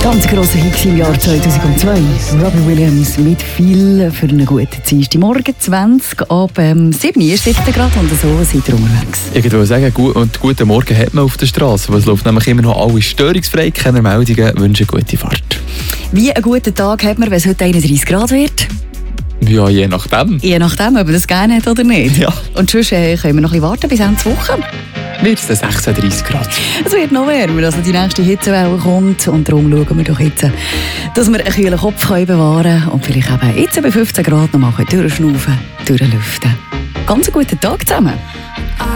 Ganz grosser Hit im Jahr 2002. Robbie Williams mit viel für eine gute Zeit. Morgen 20 ab 7 Uhr sitzt ihr gerade und so seid ihr unterwegs. Ich würde sagen, guten Morgen hat man auf der Straße. Es läuft nämlich immer noch alles störungsfrei. Keine Meldungen, wünsche eine gute Fahrt. Wie einen guten Tag hat man, wenn es heute 31 Grad wird? Ja, je nachdem. Je nachdem, ob man das gerne hat oder nicht. Ja. Und sonst können wir noch ein bisschen warten bis Ende der Woche. Wird es 36 Grad. Es wird noch wärmer, also die nächste Hitzewelle kommt. Und darum schauen wir doch jetzt, dass wir einen kühlen Kopf bewahren können und vielleicht eben jetzt bei 15 Grad noch mal durchschnaufen, durchlüften. Ganz einen guten Tag zusammen.